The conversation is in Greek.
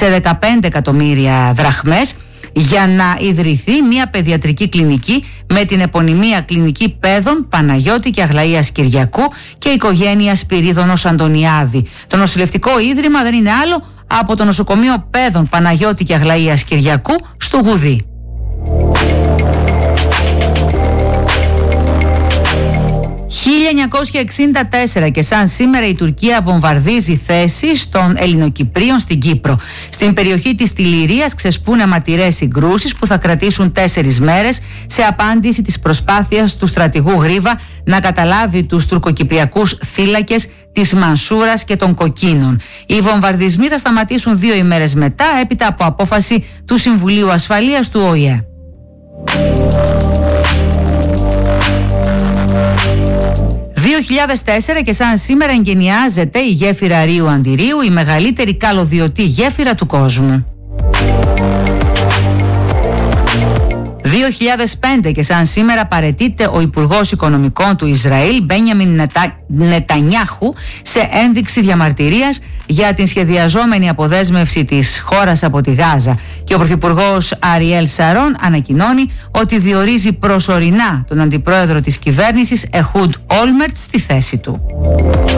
σε 15 εκατομμύρια δραχμές για να ιδρυθεί μια παιδιατρική κλινική με την επωνυμία Κλινική Παιδών Παναγιώτη και Αγλαΐας Κυριακού και οικογένεια Σπυρίδωνος Αντωνιάδη. Το νοσηλευτικό ίδρυμα δεν είναι άλλο από το νοσοκομείο Παιδών Παναγιώτη και Αγλαΐας Κυριακού στο Γουδί. 1964 και σαν σήμερα η Τουρκία βομβαρδίζει θέσεις των Ελληνοκυπρίων στην Κύπρο. Στην περιοχή της Τιλιρίας ξεσπούν αιματηρές συγκρούσεις που θα κρατήσουν 4 μέρες σε απάντηση της προσπάθειας του στρατηγού Γρίβα να καταλάβει τους τουρκοκυπριακούς θύλακες της Μανσούρας και των Κοκκίνων. Οι βομβαρδισμοί θα σταματήσουν 2 ημέρες μετά, έπειτα από απόφαση του Συμβουλίου Ασφαλείας του ΟΗΕ. 2004 και σαν σήμερα εγκαινιάζεται η γέφυρα Ρίου Αντιρίου, η μεγαλύτερη καλωδιωτή γέφυρα του κόσμου. 2005 και σαν σήμερα παραιτείται ο Υπουργός Οικονομικών του Ισραήλ Μπένιαμιν Νετανιάχου σε ένδειξη διαμαρτυρίας για την σχεδιαζόμενη αποδέσμευση της χώρας από τη Γάζα, και ο Πρωθυπουργός Αριέλ Σαρών ανακοινώνει ότι διορίζει προσωρινά τον αντιπρόεδρο της κυβέρνησης Ehud Olmert στη θέση του.